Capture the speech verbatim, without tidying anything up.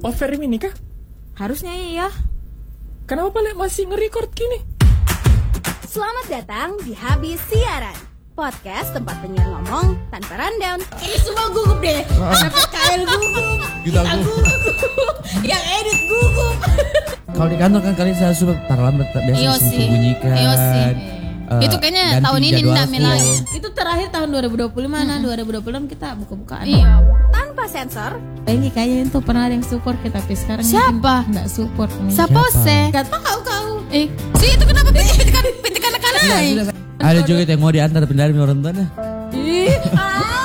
Over ini kah? Harusnya iya. Kenapa Lek masih nge-record gini? Selamat datang di Habis Siaran, podcast tempat penyiar ngomong tanpa rundown. Ini semua gugup deh. Anak P K L gugup, Kita kita gugup, yang edit gugup. Kalau di kantor kan kalian saya suka terlambat biasa Iyo sih. sembunyikan. Iyo sih. Eh, Itu kayaknya ganti tahun ini jadwalku. enggak lagi. Itu terakhir tahun dua ribu dua puluh lima, nah dua ribu dua puluh enam kita buka-bukaan. Iya. Tanpa sensor, Ini kayaknya itu pernah ada yang support kita, tapi sekarang Siapa? enggak support. Siapa se? Gak tahu kau. Eh, si itu kenapa pintik-pintikan pintikan Sudah, kanan? sudah. Ada juga yang mau diantar pindahin orang tuanya. Ih, ah,